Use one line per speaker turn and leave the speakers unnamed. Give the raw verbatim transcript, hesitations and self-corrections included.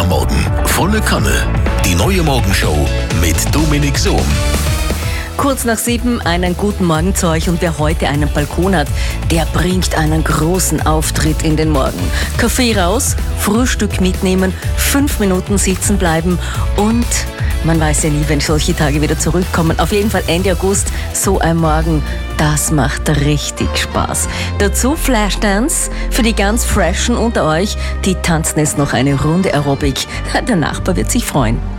am Morgen. Volle Kanne. Die neue Morgenshow mit Dominik Sohm.
Kurz nach sieben, einen guten Morgen zu euch, und wer heute einen Balkon hat, der bringt einen großen Auftritt in den Morgen. Kaffee raus, Frühstück mitnehmen, fünf Minuten sitzen bleiben und man weiß ja nie, wenn solche Tage wieder zurückkommen. Auf jeden Fall Ende August, so ein Morgen, das macht richtig Spaß. Dazu Flashdance für die ganz Freshen unter euch, die tanzen jetzt noch eine Runde Aerobic. Der Nachbar wird sich freuen.